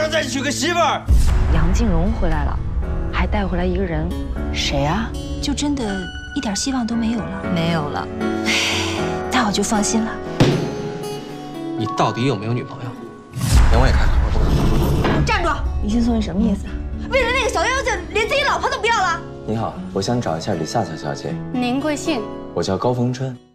上再娶个媳妇儿。 杨静荣回来了，还带回来一个人， 谁啊？ 就真的一点希望都没有了？ 没有了。 唉，那我就放心了。 你到底有没有女朋友？连我也看看，我不可能。 站住！ 于青松，你什么意思啊？ 为了那个小妖精，连自己老婆都不要了？ 您好，我想找一下李夏夏小姐。 您贵姓？ 我叫高逢春。